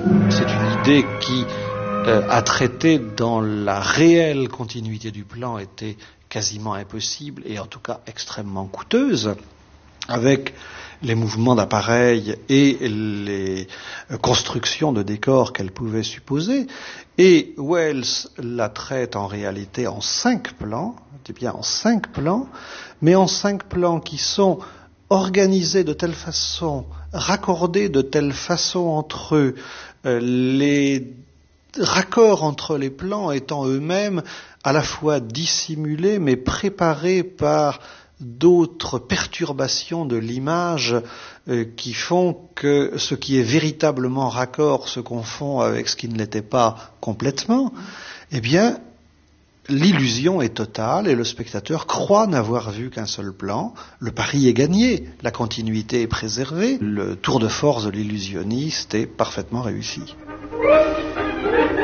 C'est une idée qui, à traiter dans la réelle continuité du plan, était quasiment impossible et en tout cas extrêmement coûteuse, avec les mouvements d'appareil et les constructions de décors qu'elle pouvait supposer. Et Wells la traite en réalité en 5 plans, mais en 5 plans qui sont organisés de telle façon, raccordés de telle façon entre eux, les raccords entre les plans étant eux-mêmes à la fois dissimulés mais préparés par d'autres perturbations de l'image qui font que ce qui est véritablement raccord se confond avec ce qui ne l'était pas complètement, eh bien, l'illusion est totale et le spectateur croit n'avoir vu qu'un seul plan. Le pari est gagné, la continuité est préservée, le tour de force de l'illusionniste est parfaitement réussi.